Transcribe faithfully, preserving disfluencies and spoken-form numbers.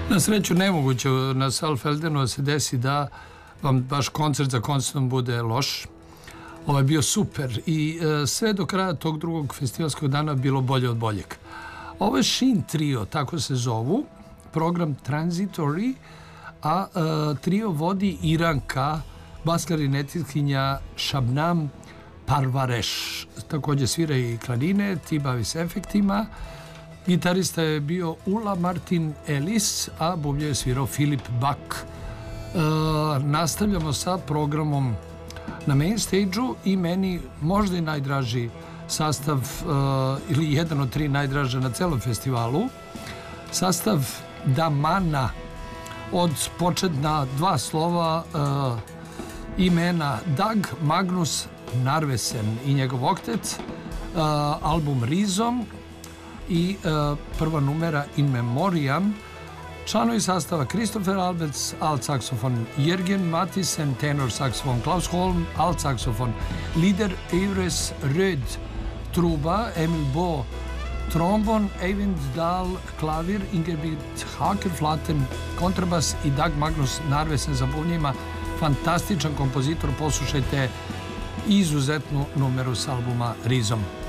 Na sreću nemoguće na Saalfeldenu da se desi da vam baš koncert za koncertom bude loš. Ovo je bio super i e, sve do kraja tog drugog festivalskog dana bilo bolje od boljeg. Ovo je Shin Trio, tako se zovu, program Transitory, a e, trio vodi Iranka, bas klarinetistkinja Shabnam Parvareš. Također svira i klarinet i bavi se efektima. Gitarista je bio Ula Martin Ellis, a bublje je svirao Filip Bak. E, nastavljamo sa programom na main stage-u i meni možda i najdraži sastav uh, ili jedan od tri najdraža na celom festivalu. Sastav Damana od početna dva slova uh, imena Dag Magnus Narvesen i njegov oktet, uh, album Rizom i uh, prva numera In Memoriam. Članovi sastava Christopher Alberts, alt-saksofon Jürgen Mathisen, tenor saksofon Klaus Holm, alt-saksofon Lider Eivres Röd, truba Emil Bo, trombon Eivind Dahl, klavir Ingerbjørg Hakenflaten, kontrabas i Dag Magnus Narvesen za bubnjima. Fantastičan kompozitor, poslušajte izuzetnu numeru s albuma Rizom.